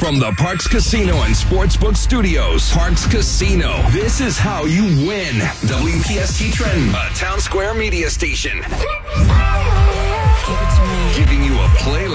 From the Parx Casino and Sportsbook Studios, Parx Casino. This is how you win. WPST Trenton, a Town Square media station. Giving you a playlist